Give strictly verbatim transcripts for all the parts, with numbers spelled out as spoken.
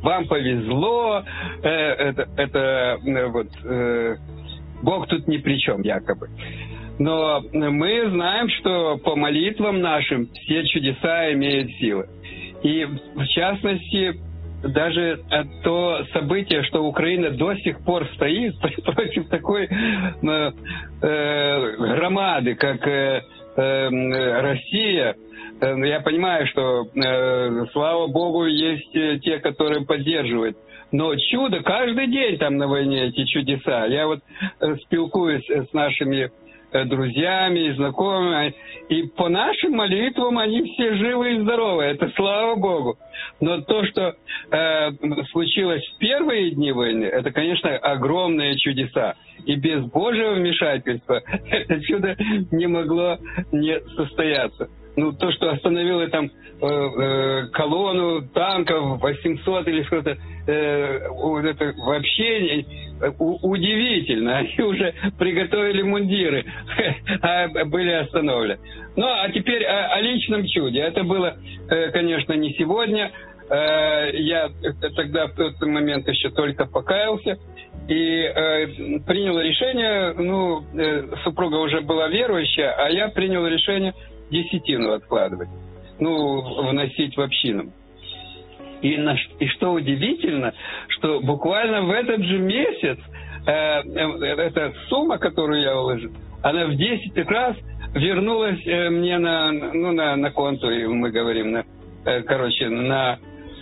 вам повезло, э, это, это вот, э, Бог тут ни при чем якобы. Но мы знаем, что по молитвам нашим все чудеса имеют силы. И в частности, даже то событие, что Украина до сих пор стоит против такой э, э, громады, как э, э, Россия. Я понимаю, что, э, слава Богу, есть те, которые поддерживают. Но чудо, каждый день там на войне эти чудеса. Я вот э, спілкуюсь с нашими э, друзьями и знакомыми, и по нашим молитвам они все живы и здоровы. Это слава Богу. Но то, что э, случилось в первые дни войны, это, конечно, огромные чудеса. И без Божьего вмешательства это чудо не могло не состояться. Ну, то, что остановило там э, э, колонну танков восемьсот или что-то, э, вот это вообще э, удивительно. Они уже приготовили мундиры, а были остановлены. Ну, а теперь о, о личном чуде. Это было, э, конечно, не сегодня. Э, я тогда в тот момент еще только покаялся и э, принял решение, ну, э, супруга уже была верующая, а я принял решение десятину откладывать, ну, вносить в общину. И, на, и что удивительно, что буквально в этот же месяц э, э, эта сумма, которую я уложил, она в десять раз вернулась э, мне на, ну, на, на конту, и мы говорим, на, э, короче, на...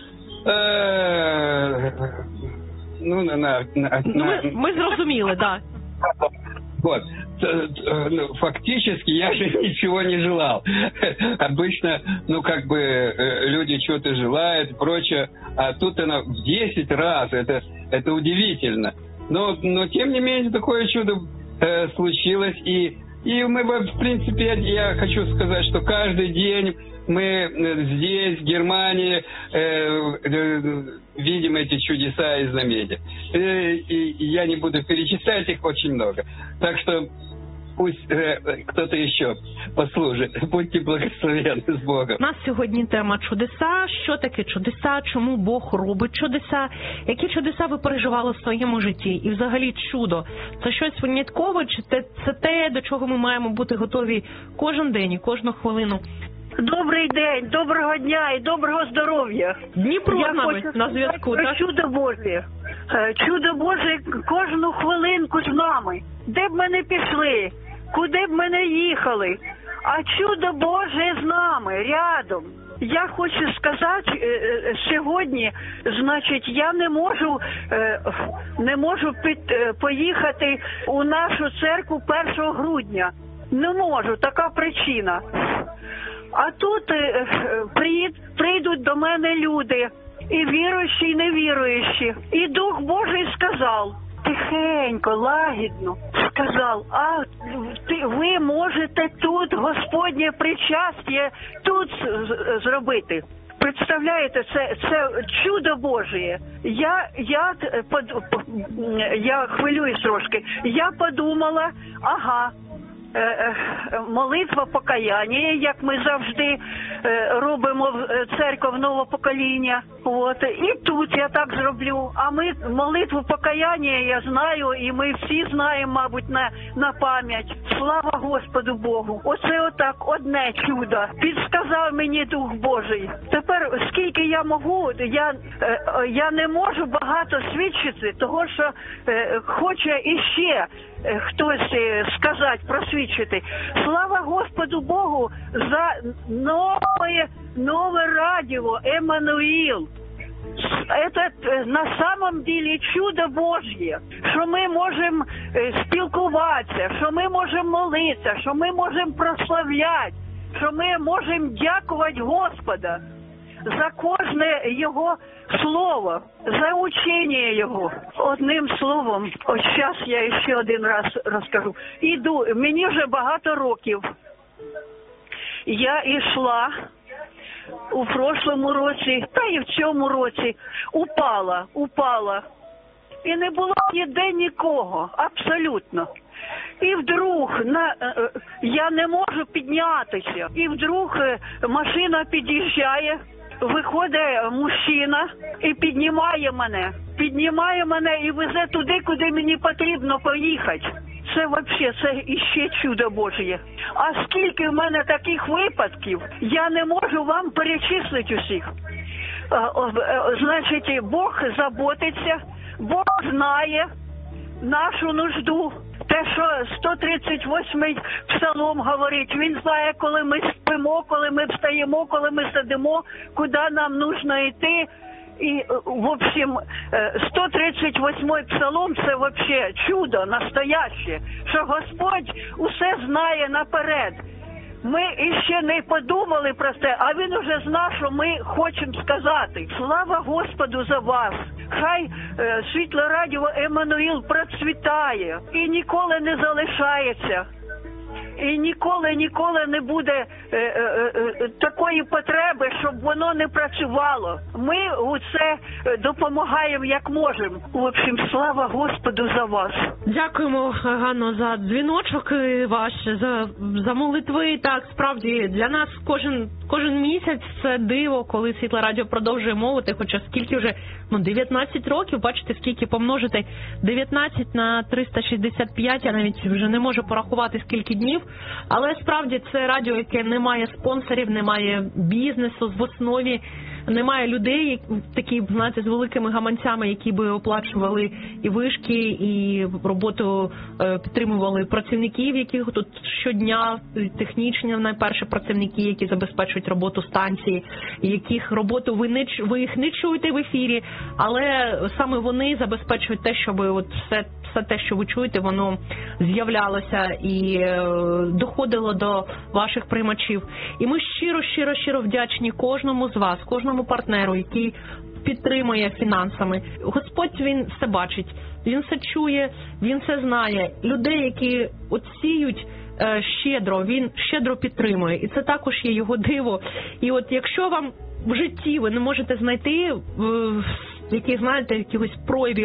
Э, ну, на... на, на ну, мы, мы зрозуміли, да. Вот. Фактически я же ничего не желал. Обычно, ну, как бы, люди что-то желают и прочее, а тут она в десять раз, это, это удивительно. Но, но, тем не менее, такое чудо э, случилось, и, и мы, в принципе, я, я хочу сказать, что каждый день мы здесь, в Германии, э, э, видим эти чудеса и знамения. Э, и я не буду перечислять, их очень много. Так что пусть э, кто-то еще послужит. Будьте благословенны с Богом. У нас сьогодні тема чудеса. Що таке чудеса? Чому Бог робить чудеса? Які чудеса ви переживали в своєму житті? І взагалі чудо – це щось виняткове? Чи це те, до чого ми маємо бути готові кожен день і кожну хвилину? Добрий день, доброго дня і доброго здоров'я. Дніпро з нами на зв'язку, так? Чудо Боже. Чудо Боже кожну хвилинку з нами. Де б ми не пішли, куди б ми не їхали, а чудо Боже з нами, рядом. Я хочу сказати, сьогодні, значить, я не можу, не можу під, поїхати у нашу церкву першого грудня. Не можу, така причина. А тут е, приїд, прийдуть до мене люди, і віруючі, і невіруючі. І Дух Божий сказав, тихенько, лагідно, сказав, а ти, ви можете тут Господнє причастя тут зробити. Представляєте, це, це чудо Божє. Я, я, я хвилююсь трошки. Я подумала, ага, молитва покаяння, як ми завжди робимо в церкві нового покоління. От. І тут я так зроблю. А ми молитву покаяння, я знаю, і ми всі знаємо, мабуть, на, на пам'ять. Слава Господу Богу. Оце отак одне чудо. Підсказав мені Дух Божий. Тепер, скільки я можу, я, я не можу багато свідчити, того, що хоче іще хтось сказати, просвідчити. Слава Господу Богу за нове, нове радіо «Еммануїл». Это на самом деле чудо Божье, що ми можемо спілкуватися, що ми можемо молитися, що ми можемо прославляти, що ми можемо дякувати Господа за кожне Його слово, за учення Його. Одним словом, ось зараз я ще один раз розкажу. Іду, мені вже багато років. Я йшла у прошлому році, та і в цьому році, упала, упала. І не було ніде нікого, абсолютно. І вдруг на, я не можу піднятися. І вдруг машина під'їжджає, виходить мужчина і піднімає мене. Піднімає мене і везе туди, куди мені потрібно поїхати. Це взагалі, це іще чудо Божє. А скільки в мене таких випадків, я не можу вам перечислити усіх. Значить, Бог заботиться, Бог знає нашу нужду. Те, що сто тридцять восьмий псалом говорить, він знає, коли ми спимо, коли ми встаємо, коли ми сидимо, куди нам нужно йти. І, в общем, сто тридцять восьмий псалом – це вообще чудо настояще, що Господь усе знає наперед. Ми іще не подумали про це, а Він уже знає, що ми хочемо сказати. Слава Господу за вас! Хай е, Світле Радіо Еммануїл процвітає і ніколи не залишається. І ніколи, ніколи не буде е, е, е, такої потреби, щоб воно не працювало. Ми у це допомагаємо як можемо. В общем, слава Господу за вас. Дякуємо, Ганно, за дзвіночок ваш, за, за молитви. Так, справді, для нас кожен, кожен місяць це диво, коли Світле Радіо продовжує мовити, хоча скільки вже, ну, дев'ятнадцять років, бачите, скільки помножити дев'ятнадцять на триста шістдесят п'ять, я навіть вже не можу порахувати, скільки днів. Але справді це радіо, яке не має спонсорів, не має бізнесу в основі, немає людей, такі, знаєте, з великими гаманцями, які би оплачували і вишки, і роботу підтримували працівників, яких тут щодня, технічні, найперше працівники, які забезпечують роботу станції, яких роботу ви, не, ви їх не чуєте в ефірі, але саме вони забезпечують те, щоб от все, все те, що ви чуєте, воно з'являлося і доходило до ваших приймачів. І ми щиро, щиро, щиро вдячні кожному з вас, кожному партнеру, який підтримує фінансами. Господь, Він все бачить, Він все чує, Він все знає. Людей, які от сіють щедро, Він щедро підтримує. І це також є Його диво. І от якщо вам в житті ви не можете знайти яких, знаєте, якихось проявів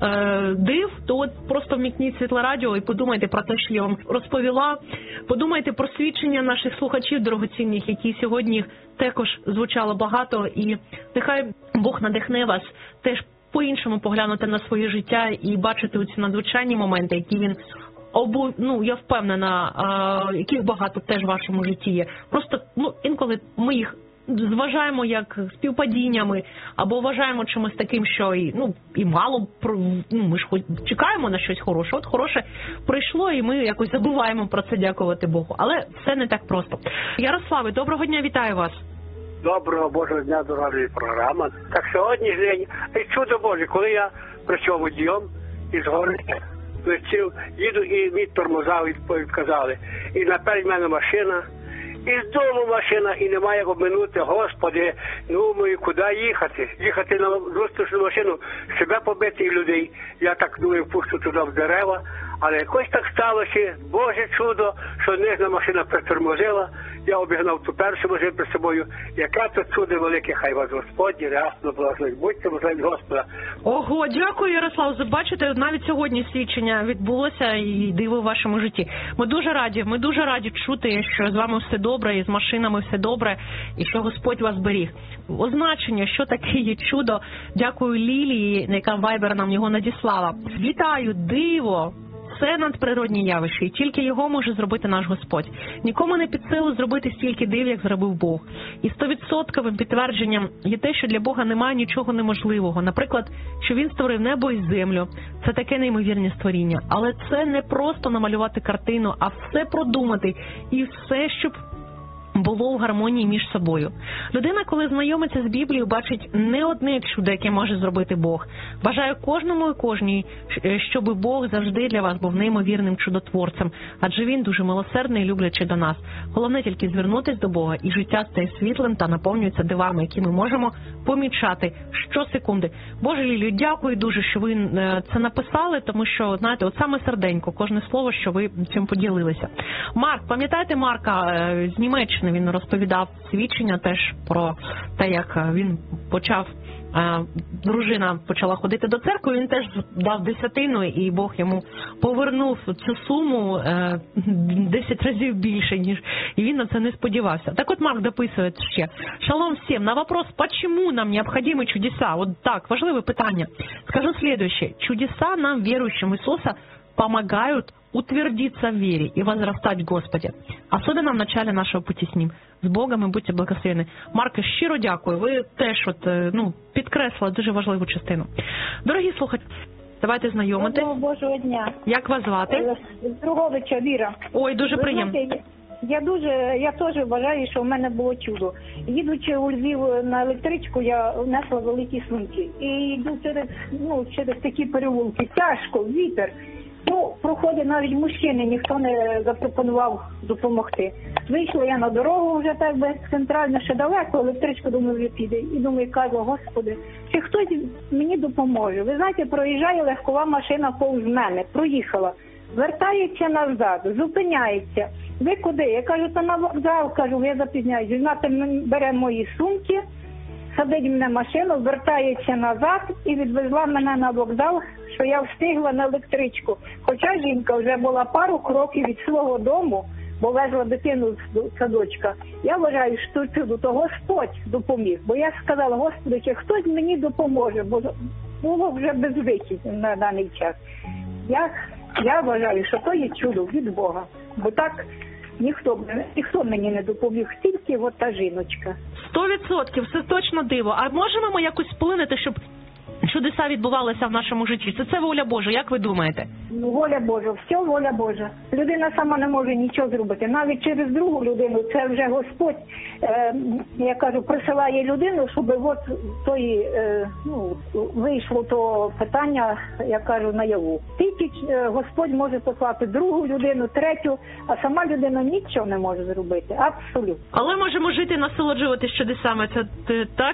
е, див, то от просто вмікніть Світле Радіо і подумайте про те, що я вам розповіла. Подумайте про свідчення наших слухачів дорогоцінних, які сьогодні також звучало багато. І нехай Бог надихне вас теж по-іншому поглянути на своє життя і бачити ці надзвичайні моменти, які він обу... ну, я впевнена, а, яких багато теж в вашому житті є. Просто, ну, інколи ми їх зважаємо як співпадіннями, або вважаємо чимось таким, що і, ну, і мало, ну, ми ж хоч чекаємо на щось хороше. От хороше прийшло, і ми якось забуваємо про це, дякувати Богу. Але все не так просто. Ярославе, доброго дня, вітаю вас. Доброго Божого дня, дорога програма. Так сьогодні ж день, чудо Боже, коли я прийшов водієм із гори, летів, їду і мені тормоза відказали. І наперед в мене машина, і з дому машина, і немає як обминути. Господи, ну ми куди їхати? Їхати на зустрічну машину, себе побити і людей. Я так думаю, пущу туди в дерева. Але якось так сталося, Боже чудо, що нижня машина притормозила. Я обігнав ту першу машину перед собою. Яке то чудо велике, хай вас Господь рясно благословить. Будьте благословені Господа. Ого, дякую, Ярослав. Бачите, навіть сьогодні свідчення відбулося і диво в вашому житті. Ми дуже раді, ми дуже раді чути, що з вами все добре, і з машинами все добре, і що Господь вас беріг. Означення, що таке є чудо, дякую Лілії, яка Вайбер нам його надіслала. Вітаю, диво! Це надприродні явище, і тільки його може зробити наш Господь. Нікому не під силу зробити стільки див, як зробив Бог. І стовідсотковим підтвердженням є те, що для Бога немає нічого неможливого. Наприклад, що Він створив небо і землю. Це таке неймовірне створіння. Але це не просто намалювати картину, а все продумати. І все, щоб було в гармонії між собою. Людина, коли знайомиться з Біблією, бачить не одне чудо, яке може зробити Бог. Бажаю кожному і кожній, щоб Бог завжди для вас був неймовірним чудотворцем, адже Він дуже милосердний і люблячий до нас. Головне тільки звернутися до Бога, і життя стає світлим та наповнюється дивами, які ми можемо помічати щосекунди. Боже Лілію, дякую дуже, що ви це написали, тому що, знаєте, от саме серденько, кожне слово, що ви цим поділилися. Марк, пам'ятаєте Марка з Німеччини? Він розповідав свідчення теж про те, як він почав а, дружина почала ходити до церкви, він теж дав десятину, і Бог йому повернув цю суму е, десять разів більше, ніж і він на це не сподівався. Так от Марк дописує ще. Шалом всем. На вопрос, почему нам необходимы чудеса? Вот так, важливое питание. Скажу следующее. Чудеса нам, верующим в Иисуса, помогают утвердиться в вере и возрастать в Господе. Особенно в начале нашего пути с Ним. З Богом і будьте благословені. Марко, щиро дякую. Ви теж от, ну, підкреслили дуже важливу частину. Дорогі слухачі, давайте знайомитись. Доброго Божого дня. Як вас звати? Друговича Віра. Ой, дуже Ви приємно. знаєте, я дуже, я теж вважаю, що в мене було чудо. Їдучи у Львів на електричку, я внесла великі сумки. І йду через, ну, через такі переулки. Тяжко, вітер. Ну, проходить навіть мужчини, ніхто не запропонував допомогти. Вийшла я на дорогу вже так би центрально, ще далеко, електричка, думаю, вже піде. І думаю, кажу, Господи, чи хтось мені допоможе? Ви знаєте, проїжджає легкова машина повз мене, проїхала, вертається назад, зупиняється. Ви куди? Я кажу, та на вокзал, кажу, я запізняюсь. Вона бере мої сумки, садить мене машину, вертається назад і відвезла мене на вокзал, що я встигла на електричку. Хоча жінка вже була пару кроків від свого дому, бо везла дитину з садочка. Я вважаю, що чудо, то Господь допоміг. Бо я сказала, Господи, чи хтось мені допоможе, бо було вже безвихідь на даний час. Я, я вважаю, що то є чудо від Бога. Бо так ніхто, ніхто мені не допоміг, тільки от та жіночка. Сто відсотків, це точно диво. А можемо ми якось вплинути, щоб чудеса відбувалися в нашому житті? Це це воля Божа, як ви думаєте? Ну, воля Божа, все воля Божа. Людина сама не може нічого зробити. Навіть через другу людину, це вже Господь, е, я кажу, присилає людину, щоб от тої, е, ну, вийшло то питання, я кажу, наяву. Тільки е, Господь може послати другу людину, третю, а сама людина нічого не може зробити. Абсолютно. Але можемо жити і насолоджуватись чудесами. Це, це так?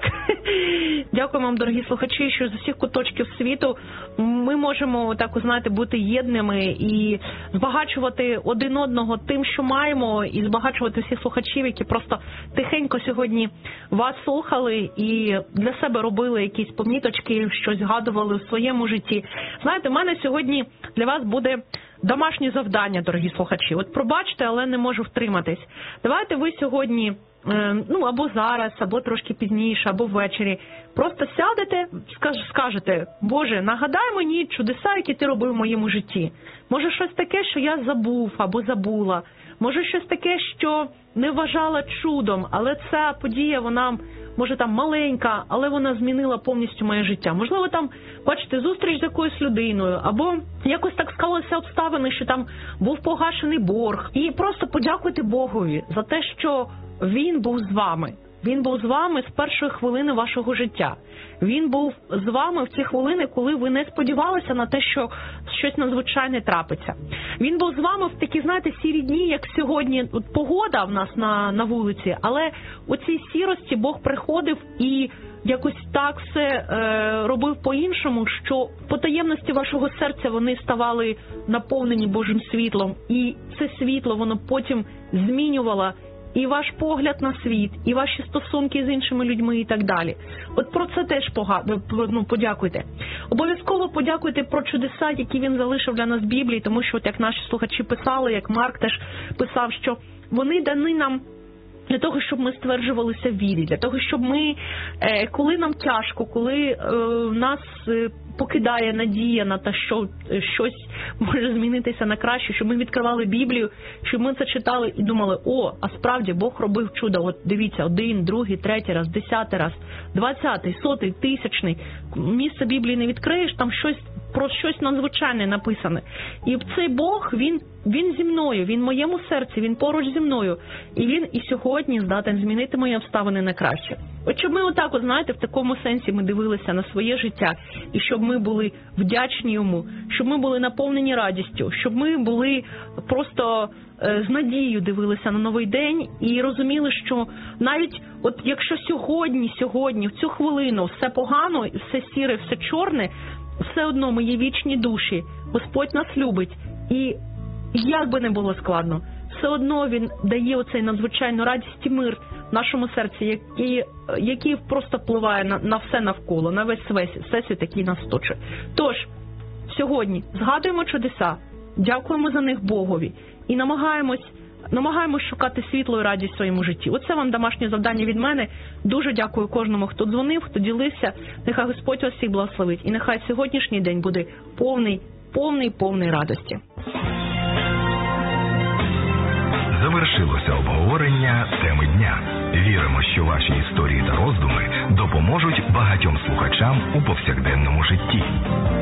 Дякую вам, дорогі слухачі, що з усіх куточків світу ми можемо, так, знаєте, бути єдними і збагачувати один одного тим, що маємо, і збагачувати всіх слухачів, які просто тихенько сьогодні вас слухали і для себе робили якісь поміточки, щось згадували в своєму житті. Знаєте, в мене сьогодні для вас буде домашнє завдання, дорогі слухачі. От пробачте, але не можу втриматись. Давайте ви сьогодні, ну, або зараз, або трошки пізніше, або ввечері, просто сядете, скажете, Боже, нагадай мені чудеса, які ти робив в моєму житті. Може щось таке, що я забув або забула. Може щось таке, що не вважала чудом, але ця подія, вона, може, там маленька, але вона змінила повністю моє життя. Можливо, там, бачите, зустріч з якоюсь людиною, або якось так склалися обставини, що там був погашений борг. І просто подякуйте Богові за те, що Він був з вами. Він був з вами з першої хвилини вашого життя. Він був з вами в ці хвилини, коли ви не сподівалися на те, що щось надзвичайне трапиться. Він був з вами в такі, знаєте, сірі дні, як сьогодні. От погода в нас на, на вулиці, але у цій сірості Бог приходив і якось так все е, робив по-іншому, що по таємності вашого серця вони ставали наповнені Божим світлом. І це світло, воно потім змінювало і ваш погляд на світ, і ваші стосунки з іншими людьми і так далі. От про це теж погано, ну, подякуйте. Обов'язково подякуйте про чудеса, які він залишив для нас в Біблії, тому що, от як наші слухачі писали, як Марк теж писав, що вони дані нам для того, щоб ми стверджувалися в вірі, для того, щоб ми, коли нам тяжко, коли нас покидає надія на те, що щось може змінитися на краще, щоб ми відкривали Біблію, щоб ми це читали і думали, о, а справді Бог робив чудо, от дивіться, один, другий, третій раз, десятий раз, двадцятий, сотий, тисячний, місце Біблії не відкриєш, там щось, про щось надзвичайне написане. І цей Бог, він, він зі мною, він в моєму серці, він поруч зі мною. І він і сьогодні здатен змінити мої обставини на краще. От щоб ми отак, от, знаєте, в такому сенсі ми дивилися на своє життя, і щоб ми були вдячні йому, щоб ми були наповнені радістю, щоб ми були просто з надією дивилися на новий день і розуміли, що навіть от якщо сьогодні, сьогодні, в цю хвилину все погано, все сіре, все чорне, все одно ми є вічні душі, Господь нас любить, і як би не було складно, все одно Він дає оцей надзвичайну радість і мир в нашому серці, який, який просто впливає на, на все навколо, на весь всесвіт, який нас точить. Тож, сьогодні згадуємо чудеса, дякуємо за них Богові і намагаємось Намагаємось шукати світло і радість в своєму житті. Оце вам домашнє завдання від мене. Дуже дякую кожному, хто дзвонив, хто ділився. Нехай Господь вас всіх благословить. І нехай сьогоднішній день буде повний, повний, повний радості. Завершилося обговорення теми дня. Віримо, що ваші історії та роздуми допоможуть багатьом слухачам у повсякденному житті.